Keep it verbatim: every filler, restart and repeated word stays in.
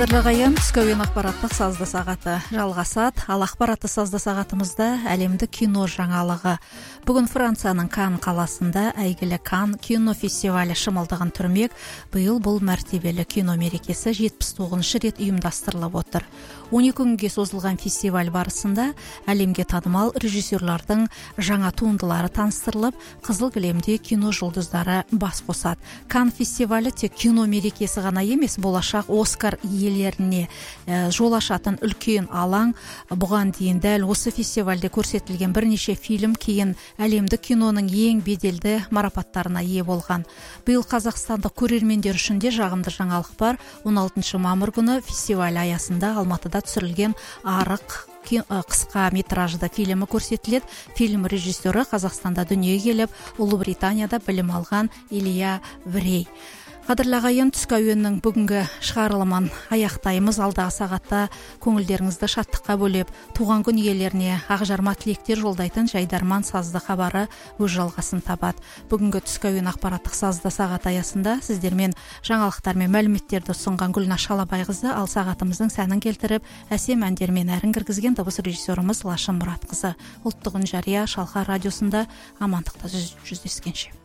Қадірлі түскі әуен ақпараттық сазды сағаты жалғасады. Ал ақпаратты сазды сағатымызда әлемдік кино жаңалығы. Бүгін Францияның Кан қаласында әйгілі Кан кино фестивалі шымылдығын түрмек. Биыл бұл мәртебелі кино мерекесі жетпіс тоғызыншы рет ұйымдастырылып отыр. он екі күнге созылған фестиваль барысында әлемге танымал режиссерлардың жаңа туындылары таныстырылып, қызыл кілемде кино жұлдыздары бас қосады. Кан фестивалі тек кино мерекесі ғана емес, болашақ Оскар иелеріне ә, жол ашатын үлкен алаң. Бұған дейін дәл осы фестивальде көрсетілген бірнеше фильм кейін әлемдік киноның ең беделді марапаттарына ие болған. Биыл қазақстандық көрермендер үшін де жағымды жаңалық бар. он алтыншы мамыр күні фестиваль аясында Алматыда түсірілген Арық қысқа метражды фильмі көрсетіледі. Фильм режиссері Қазақстанда дүниеге келіп, Ұлыбританияда білім алған Илья Врей. Қадірлі ағайын, түскі әуеннің бүгінгі шығарылымын аяқтаймыз. Алдағы сағатта көңілдеріңізді шаттыққа бөлеп, туған күн иелеріне ақжарма тілектер жолдайтын жайдарман сазды хабары өз жалғасын табады. Бүгінгі түскі әуен ақпараттық сазды сағат аясында сіздермен жаңалықтар мен мәліметтерді ұсынған Гүлнаш Шалабайқызы, ал сағатымыздың сәнін келтіріп, әсем әндермен әрін кіргізген дыбыс режиссеріміз Лашын Мұратқызы. Ұлттық үн жария Шалқар радиосында амандықта жүздескенше.